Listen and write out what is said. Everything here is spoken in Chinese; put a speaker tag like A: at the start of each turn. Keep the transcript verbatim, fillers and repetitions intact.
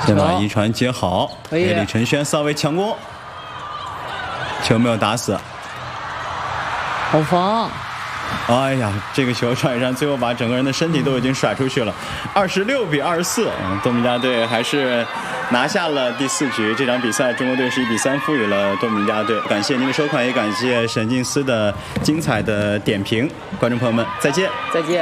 A: 先把一传接好，给李承轩稍微强攻，球没有打死。
B: 好防！
A: 哎呀，这个球甩上，最后把整个人的身体都已经甩出去了。二十六比二十四，嗯，多米加队还是拿下了第四局。这场比赛，中国队是一比三负于了多米加队。感谢您的收看，也感谢沈静思的精彩的点评。观众朋友们，再见！
B: 再见。